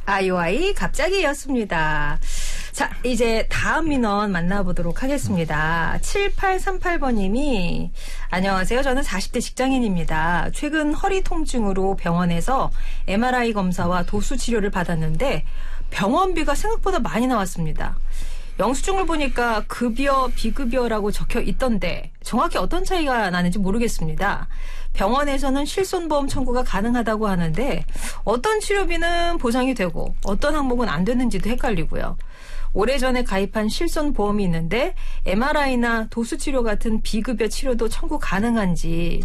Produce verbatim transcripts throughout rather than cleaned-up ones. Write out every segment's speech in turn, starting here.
아이오아이 갑자기였습니다. 자, 이제 다음 민원 만나보도록 하겠습니다. 칠팔삼팔 번님이 안녕하세요. 저는 사십 대 직장인입니다. 최근 허리 통증으로 병원에서 엠알아이 검사와 도수 치료를 받았는데 병원비가 생각보다 많이 나왔습니다. 영수증을 보니까 급여, 비급여라고 적혀 있던데 정확히 어떤 차이가 나는지 모르겠습니다. 병원에서는 실손보험 청구가 가능하다고 하는데 어떤 치료비는 보장이 되고 어떤 항목은 안 되는지도 헷갈리고요. 오래전에 가입한 실손보험이 있는데 엠알아이나 도수치료 같은 비급여 치료도 청구 가능한지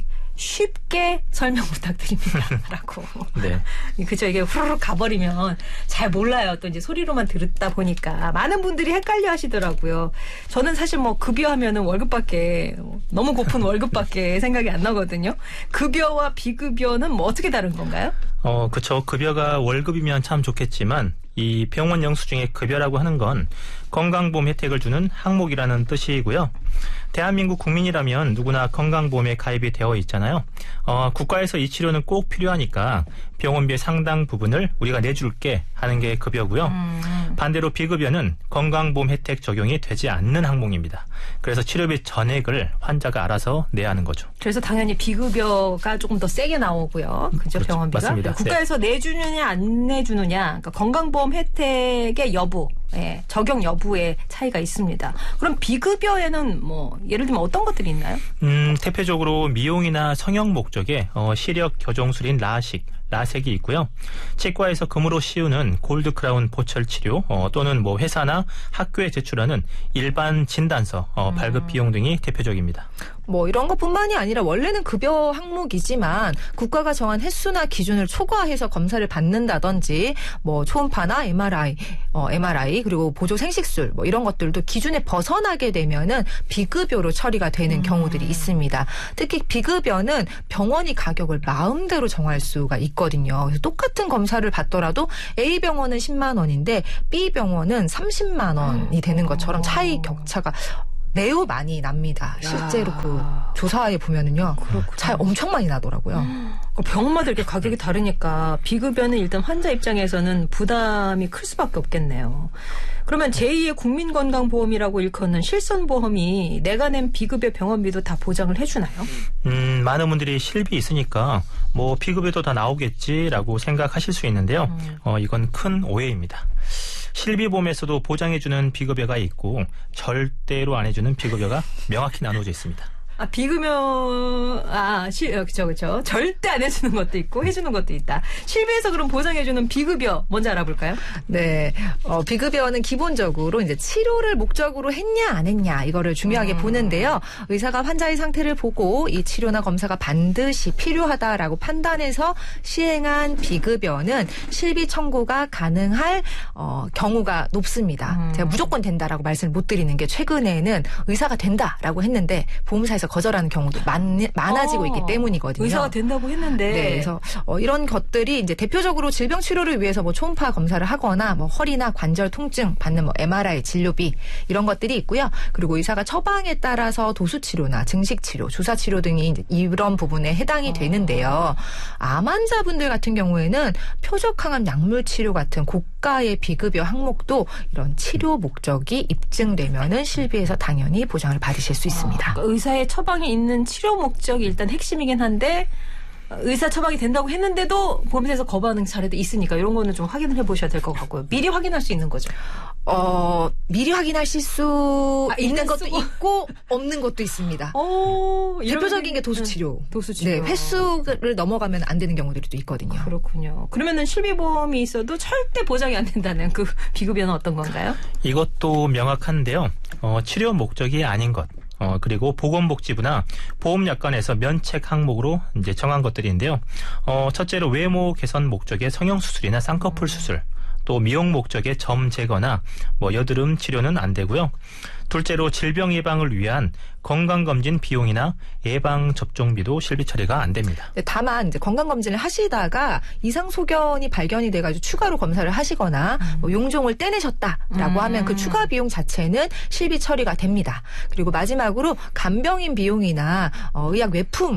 쉽게 설명 부탁드립니다. 라고. 네. 그죠. 이게 후루룩 가버리면 잘 몰라요. 또 이제 소리로만 들었다 보니까. 많은 분들이 헷갈려 하시더라고요. 저는 사실 뭐 급여 하면은 월급밖에, 너무 고픈 월급밖에 생각이 안 나거든요. 급여와 비급여는 뭐 어떻게 다른 건가요? 어, 그쵸. 급여가 월급이면 참 좋겠지만 이 병원 영수증의 급여라고 하는 건 건강보험 혜택을 주는 항목이라는 뜻이고요. 대한민국 국민이라면 누구나 건강보험에 가입이 되어 있잖아요. 어, 국가에서 이 치료는 꼭 필요하니까 병원비의 상당 부분을 우리가 내줄게 하는 게 급여고요. 음. 반대로 비급여는 건강보험 혜택 적용이 되지 않는 항목입니다. 그래서 치료비 전액을 환자가 알아서 내야 하는 거죠. 그래서 당연히 비급여가 조금 더 세게 나오고요. 그죠? 그렇죠. 병원비가. 맞습니다. 국가에서 네. 내주느냐 안 내주느냐. 그러니까 건강보험 혜택의 여부. 예, 적용 여부에 차이가 있습니다. 그럼 비급여에는 뭐 예를 들면 어떤 것들이 있나요? 음, 대표적으로 미용이나 성형 목적의 어, 시력 교정술인 라식, 라섹이 있고요. 치과에서 금으로 씌우는 골드 크라운 보철 치료 어, 또는 뭐 회사나 학교에 제출하는 일반 진단서, 어, 발급 비용 등이 대표적입니다. 뭐 이런 것뿐만이 아니라 원래는 급여 항목이지만 국가가 정한 횟수나 기준을 초과해서 검사를 받는다든지 뭐 초음파나 엠알아이, 어, 엠알아이 그리고 보조 생식술 뭐 이런 것들도 기준에 벗어나게 되면은 비급여로 처리가 되는 음. 경우들이 있습니다. 특히 비급여는 병원이 가격을 마음대로 정할 수가 있거든요. 그래서 똑같은 검사를 받더라도 A 병원은 십만 원인데 B 병원은 삼십만 원이 되는 것처럼 차이 격차가 매우 많이 납니다. 실제로 그 조사에 보면은요. 차이 엄청 많이 나더라고요. 병원마다 이렇게 가격이 다르니까 비급여는 일단 환자 입장에서는 부담이 클 수밖에 없겠네요. 그러면 제이의 국민건강보험이라고 일컫는 실손보험이 내가 낸 비급여 병원비도 다 보장을 해주나요? 음, 많은 분들이 실비 있으니까 뭐 비급여도 다 나오겠지라고 생각하실 수 있는데요. 음. 어, 이건 큰 오해입니다. 실비보험에서도 보장해주는 비급여가 있고 절대로 안 해주는 비급여가 명확히 나눠져 있습니다. 아, 비급여, 아, 실, 그쵸, 그쵸. 절대 안 해주는 것도 있고, 해주는 것도 있다. 실비에서 그럼 보장해주는 비급여, 먼저 알아볼까요? 네. 어, 비급여는 기본적으로 이제 치료를 목적으로 했냐, 안 했냐, 이거를 중요하게 음. 보는데요. 의사가 환자의 상태를 보고 이 치료나 검사가 반드시 필요하다라고 판단해서 시행한 비급여는 실비 청구가 가능할, 어, 경우가 높습니다. 음. 제가 무조건 된다라고 말씀을 못 드리는 게 최근에는 의사가 된다라고 했는데 보험사에서 거절하는 경우도 많, 많아지고 어, 있기 때문이거든요. 의사가 된다고 했는데. 네, 그래서 어, 이런 것들이 이제 대표적으로 질병 치료를 위해서 뭐 초음파 검사를 하거나 뭐 허리나 관절 통증 받는 뭐 엠알아이 진료비 이런 것들이 있고요. 그리고 의사가 처방에 따라서 도수 치료나 증식 치료, 주사 치료 등이 이제 이런 부분에 해당이 되는데요. 암 환자분들 같은 경우에는 표적 항암 약물 치료 같은 고가의 비급여 항목도 이런 치료 목적이 입증되면은 실비에서 당연히 보장을 받으실 수 있습니다. 아, 그러니까 의사의 처방에 있는 치료 목적이 일단 핵심이긴 한데 의사 처방이 된다고 했는데도 보험사에서 거부하는 사례도 있으니까 이런 거는 좀 확인을 해보셔야 될 것 같고요. 미리 확인할 수 있는 거죠. 어, 미리 확인하실 수 아, 있는 것도 쓰고. 있고 없는 것도 있습니다. 오, 대표적인 게 도수치료. 도수치료. 네, 횟수를 넘어가면 안 되는 경우들이 또 있거든요. 그렇군요. 그러면은 실비보험이 있어도 절대 보장이 안 된다는 그 비급여는 어떤 건가요? 이것도 명확한데요. 어, 치료 목적이 아닌 것. 어, 그리고 보건복지부나 보험약관에서 면책 항목으로 이제 정한 것들인데요. 어, 첫째로 외모 개선 목적의 성형수술이나 쌍꺼풀 수술, 또 미용 목적의 점 제거나 뭐 여드름 치료는 안 되고요. 둘째로 질병 예방을 위한 건강검진 비용이나 예방 접종비도 실비 처리가 안 됩니다. 네, 다만 이제 건강검진을 하시다가 이상 소견이 발견이 돼가지고 추가로 검사를 하시거나 음. 뭐 용종을 떼내셨다라고 음. 하면 그 추가 비용 자체는 실비 처리가 됩니다. 그리고 마지막으로 간병인 비용이나 어, 의약 외품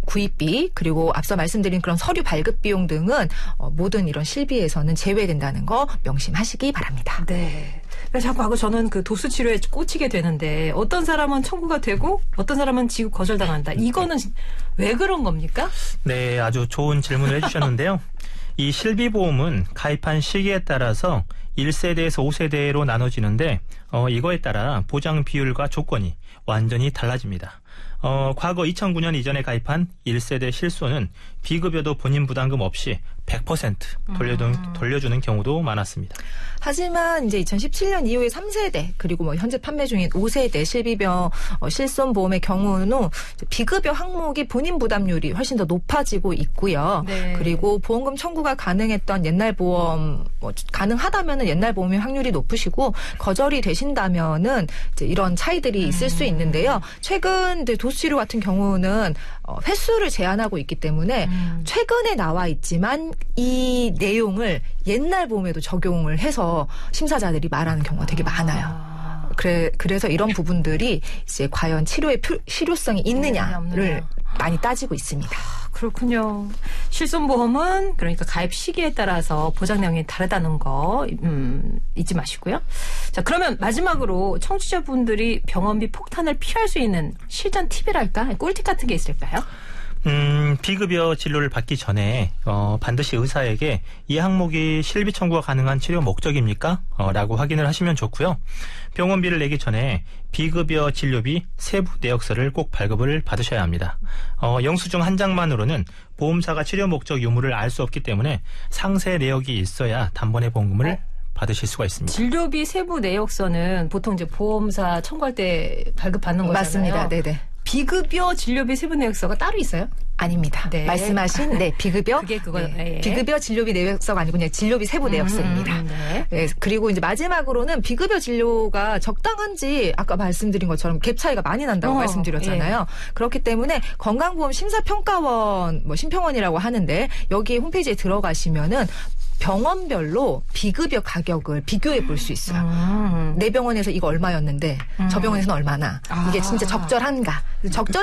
구입비 그리고 앞서 말씀드린 그런 서류 발급 비용 등은 어, 모든 이런 실비에서는 제외된다는 거 명심하시기 바랍니다. 네. 그래서 자꾸 하고 저는 그 도수 치료에 꽂히게 되는데 어떤 사람은 청구가 되고 어떤 사람은 지급 거절당한다. 이거는 왜 그런 겁니까? 네, 아주 좋은 질문을 해주셨는데요. 이 실비보험은 가입한 시기에 따라서 일 세대에서 오 세대로 나눠지는데 어, 이거에 따라 보장 비율과 조건이 완전히 달라집니다. 어, 과거 이천구 년 이전에 가입한 일 세대 실손은 비급여도 본인 부담금 없이 백 퍼센트 돌려주는, 음. 돌려주는 경우도 많았습니다. 하지만 이제 이천십칠 년 이후에 삼 세대 그리고 뭐 현재 판매 중인 오 세대 실비병 어, 실손 보험의 경우는 비급여 항목이 본인 부담률이 훨씬 더 높아지고 있고요. 네. 그리고 보험금 청구가 가능했던 옛날 보험 뭐 가능하다면은 옛날 보험의 확률이 높으시고 거절이 되신다면은 이제 이런 차이들이 있을 음. 수 있는데요. 최근 이제 도수치료 같은 경우는 어, 횟수를 제한하고 있기 때문에 음. 최근에 나와 있지만 이 내용을 옛날 보험에도 적용을 해서 심사자들이 말하는 경우가 되게 많아요. 아. 그래, 그래서 이런 부분들이 이제 과연 치료의 표, 실효성이 있느냐를 많이 따지고 있습니다. 아, 그렇군요. 실손보험은 그러니까 가입 시기에 따라서 보장 내용이 다르다는 거 음, 잊지 마시고요. 자, 그러면 마지막으로 청취자분들이 병원비 폭탄을 피할 수 있는 실전 팁이랄까? 꿀팁 같은 게 있을까요? 음, 비급여 진료를 받기 전에 어, 반드시 의사에게 이 항목이 실비 청구가 가능한 치료 목적입니까? 어, 라고 확인을 하시면 좋고요. 병원비를 내기 전에 비급여 진료비 세부 내역서를 꼭 발급을 받으셔야 합니다. 어, 영수증 한 장만으로는 보험사가 치료 목적 유무를 알 수 없기 때문에 상세 내역이 있어야 단번에 보험금을 어? 받으실 수가 있습니다. 진료비 세부 내역서는 보통 이제 보험사 청구할 때 발급받는 거잖아요. 맞습니다. 네네. 비급여 진료비 세부 내역서가 따로 있어요? 아닙니다. 네. 말씀하신 네 비급여 그게 그거 네. 예. 비급여 진료비 내역서가 아니고 그냥 진료비 세부 내역서입니다. 음, 네. 네. 그리고 이제 마지막으로는 비급여 진료가 적당한지 아까 말씀드린 것처럼 갭 차이가 많이 난다고 어, 말씀드렸잖아요. 예. 그렇기 때문에 건강보험 심사평가원 뭐 심평원이라고 하는데 여기 홈페이지에 들어가시면은 병원별로 비급여 가격을 비교해 볼 수 있어요. 음. 내 병원에서 이거 얼마였는데 음. 저 병원에서는 얼마나. 아. 이게 진짜 적절한가. 적절